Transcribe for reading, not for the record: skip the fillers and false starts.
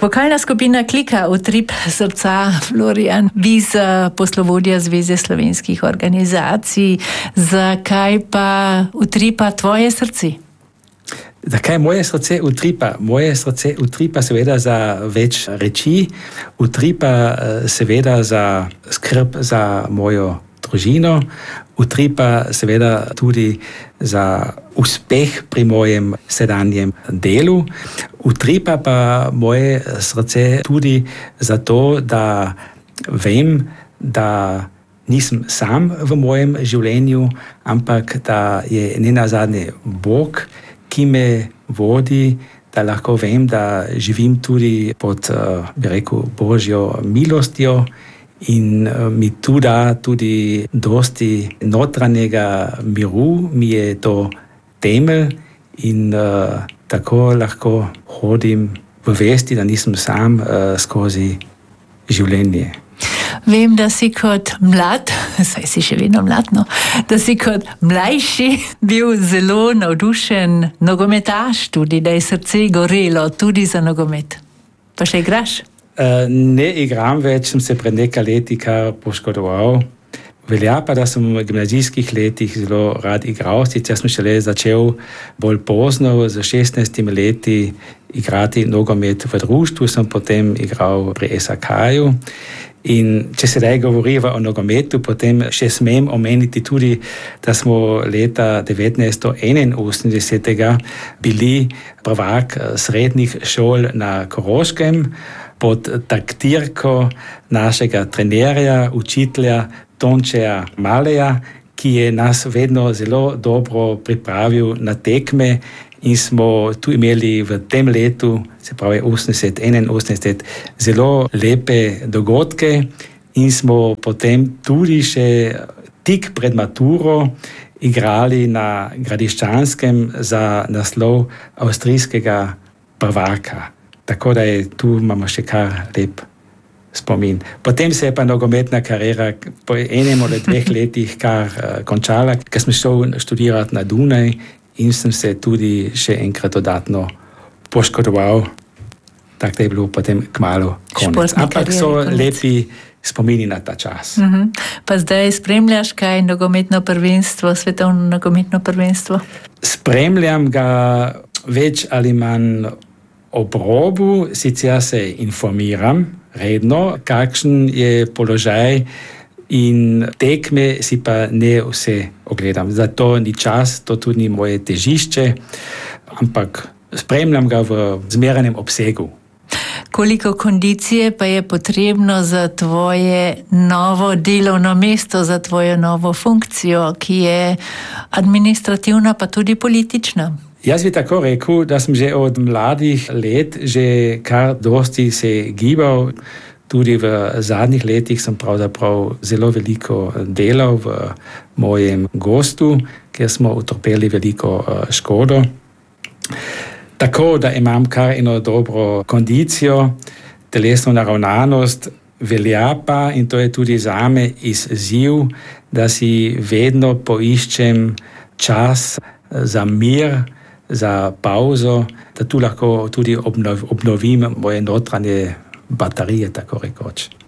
Vokalna skupina Klika Utrip srca, Florian, vi za poslovodja Zveze slovenskih organizacij. Zakaj pa utripa tvoje srce? Zakaj moje srce utripa? Moje srce utripa seveda za več reči. Utripa seveda za skrb za mojo družino. Utripa seveda tudi za uspeh pri mojem sedanjem delu. Utripa pa moje srce tudi zato, da vem, da nisem sam v mojem življenju, ampak da je nenazadnje Bog, ki me vodi, da lahko vem, da živim tudi pod, bi rekel, Božjo milostjo in mi tu da tudi dosti notranjega miru, mi je to temelj in tako lahko hodim v vesti, da nisem sam skozi življenje. Vem, da si kot mlad, saj si še vedno mlad, no, da si kot mlajši bil zelo navdušen nogometaš tudi, da je srce gorelo tudi za nogomet. Pa še igraš? Ne igram več, sem se pred nekaj leti kar poškodoval. Velja pa, da sem v gimnazijskih letih zelo rad igral, sicer sem šele začel bolj pozno, z 16 leti igrati nogomet v društvu, sem potem igral pri SAK-ju. In če se daj govoriva o nogometu, potem še smem omeniti tudi, da smo leta 1981 bili prvak srednjih šol na Koroškem pod taktirko našega trenerja, učitelja Tončeja Maleja, ki je nas vedno zelo dobro pripravil na tekme in smo tu imeli v tem letu, se pravi 81, zelo lepe dogodke in smo potem tudi še tik pred maturo igrali na Gradiščanskem za naslov avstrijskega prvaka. Tako da je tu imamo še kar lep spomin. Potem se je pa nogometna kariera po enem ali 2 letih kar končala, ker sem šel študirati na Dunaj in sem se tudi še enkrat dodatno poškodoval. Tako da je bilo potem kmalu konec. Ampak so lepi spomini na ta čas. Pa zdaj spremljaš kaj nogometno prvenstvo, svetovno nogometno prvenstvo? Spremljam ga več ali manj ob robu, sicer se informiram redno, kakšen je položaj in tekme si pa ne vse ogledam. Zato ni čas, to tudi ni moje težišče, ampak spremljam ga v zmeranem obsegu. Koliko kondicije pa je potrebno za tvoje novo delovno mesto, za tvojo novo funkcijo, ki je administrativna pa tudi politična? Jaz bi tako rekel, da sem že od mladih let že kar dosti se gibal. Tudi v zadnjih letih sem pravzaprav zelo veliko delal v mojem gozdu, kjer smo utrpeli veliko škodo. Tako da imam kar eno dobro kondicijo, telesno naravnanost, velja pa, in to je tudi zame izziv, da si vedno poiščem čas za mir, za pauzo, da tu lahko tudi obnovim moje notranje baterije, tako rekoč.